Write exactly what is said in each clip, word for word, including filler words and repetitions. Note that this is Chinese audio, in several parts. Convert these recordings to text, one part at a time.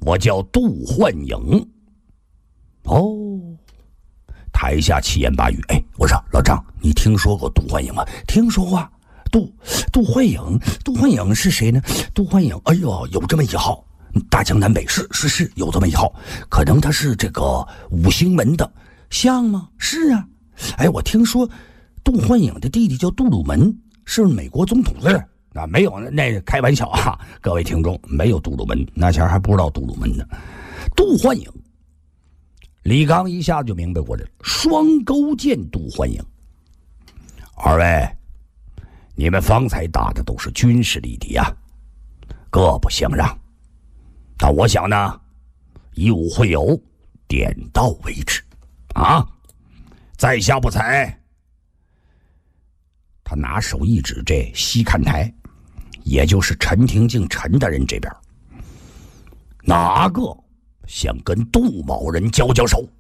我叫杜焕颖。哦，台下七言八语。哎，我说老张，你听说过杜焕颖吗？听说过。杜杜焕颖，杜焕颖是谁呢？杜焕颖，哎呦，有这么一号，大江南北是是是有这么一号，可能他是这个五星门的，像吗？是啊。哎，我听说杜焕颖的弟弟叫杜鲁门，是美国总统的。啊，没有，那开玩笑啊，各位听众，没有杜鲁门，那前还不知道杜鲁门呢。杜焕颖，李刚一下就明白过来了，双钩剑杜焕颖。二位，你们方才打的都是军事例题啊，各不相让。但我想呢，以武会友，点到为止啊。在下不才。他拿手一指这西看台，也就是陈廷敬陈大人这边，哪个想跟杜某人交交手？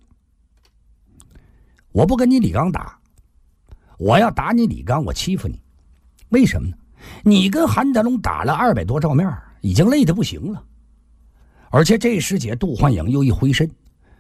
我不跟你李刚打，我要打你李刚，我欺负你。为什么呢？你跟韩德龙打了二百多照面，已经累得不行了。而且这时节，杜焕颖又一回身，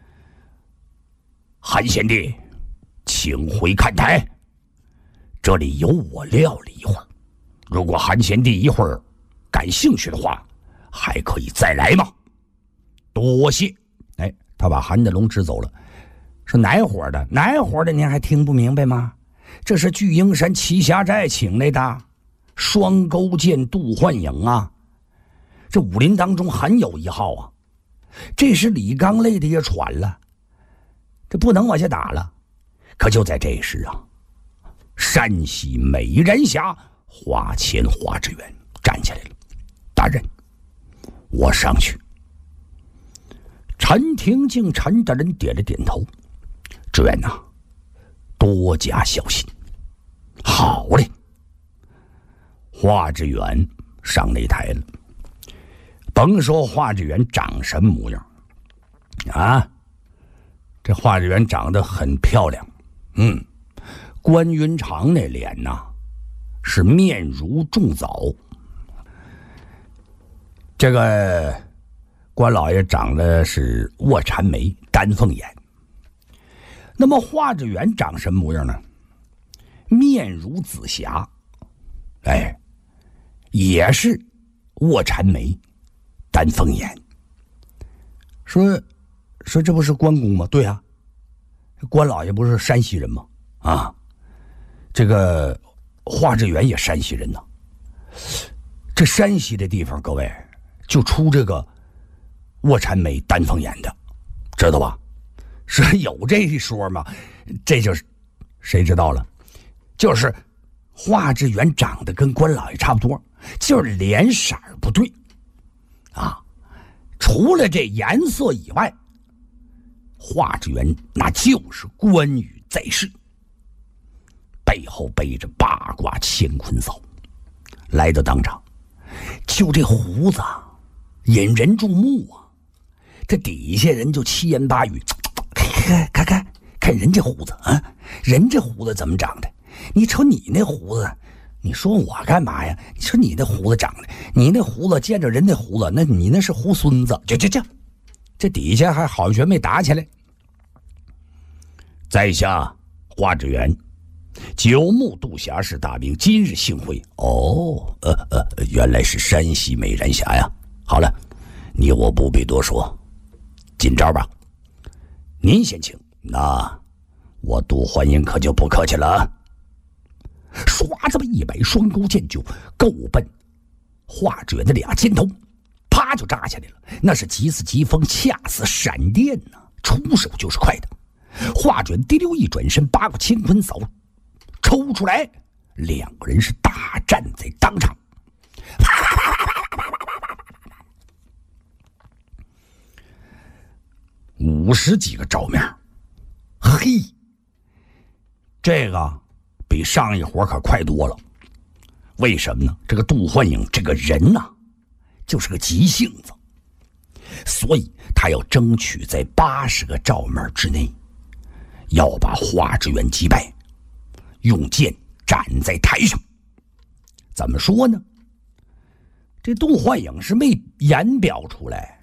韩贤弟，请回看台，这里有我料理一会儿。如果韩贤弟一会儿感兴趣的话，还可以再来吗？多谢。哎，他把韩德龙支走了。是哪伙的？哪伙的？您还听不明白吗？这是巨鹰山栖霞寨请来的双钩剑杜焕颖啊！这武林当中很有一号啊！这是李刚累的也喘了，这不能往下打了。可就在这时啊，山西美人峡华谦华志远站起来了。大人，我上去。陈廷敬陈大人点了点头。志远呐、啊，多加小心。好嘞。华志远上擂台了。甭说华志远长什么模样啊，这华志远长得很漂亮。嗯，关云长那脸呐、啊，是面如重枣。这个关老爷长得是卧蚕眉丹凤眼。那么华志远长什么模样呢？面如紫霞，哎，也是卧蚕眉丹凤眼。说说这不是关公吗？对啊，关老爷不是山西人吗？啊，这个华志远也山西人呢。这山西的地方，各位就出这个卧蚕眉丹凤眼的，知道吧？是有这一说吗？这就是谁知道了？就是华志远长得跟关老爷差不多，就是脸色不对啊。除了这颜色以外，华志远那就是关羽在世，背后背着八卦乾坤扫，来到当场，就这胡子引人注目啊！这底下人就七言八语，看看看看人这胡子啊，人这胡子怎么长的？你瞅你那胡子，你说我干嘛呀？你说你那胡子长的，你那胡子见着人那胡子，那你那是猢狲子。就就这，这底下还好悬没打起来。在下华志远，久慕杜侠士大名，今日幸会。哦，呃呃，原来是山西美人峡呀。好了，你我不必多说，进招吧。您先请，那我杜焕颖可就不客气了啊。唰，这么一摆双钩剑就够奔华志远的俩肩头，啪就扎下来了。那是急似疾风，恰似闪电呢、啊，出手就是快的。华志远滴溜一转身，八卦乾坤扫抽出来，两个人是大战在当场。五十几个照面，嘿，这个比上一伙可快多了。为什么呢？这个杜焕颖这个人呢、啊，就是个急性子，所以他要争取在八十个照面之内，要把华志远击败，用剑斩在台上。怎么说呢？这杜焕颖是没言表出来。